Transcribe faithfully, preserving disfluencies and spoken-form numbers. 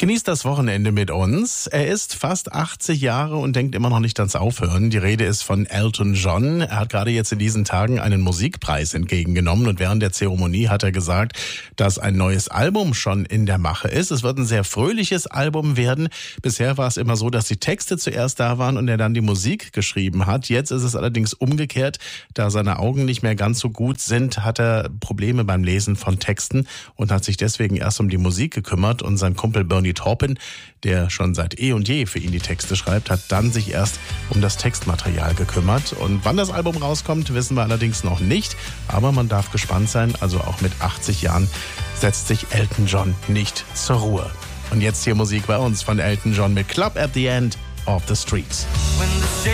Genießt das Wochenende mit uns. Er ist fast achtzig Jahre und denkt immer noch nicht ans Aufhören. Die Rede ist von Elton John. Er hat gerade jetzt in diesen Tagen einen Musikpreis entgegengenommen und während der Zeremonie hat er gesagt, dass ein neues Album schon in der Mache ist. Es wird ein sehr fröhliches Album werden. Bisher war es immer so, dass die Texte zuerst da waren und er dann die Musik geschrieben hat. Jetzt ist es allerdings umgekehrt. Da seine Augen nicht mehr ganz so gut sind, hat er Probleme beim Lesen von Texten und hat sich deswegen erst um die Musik gekümmert. Und sein Kumpel Bernie Taupin, der schon seit eh und je für ihn die Texte schreibt, hat dann sich erst um das Textmaterial gekümmert. Und wann das Album rauskommt, wissen wir allerdings noch nicht. Aber man darf gespannt sein, also auch mit achtzig Jahren setzt sich Elton John nicht zur Ruhe. Und jetzt hier Musik bei uns von Elton John mit Club at the End of the Streets.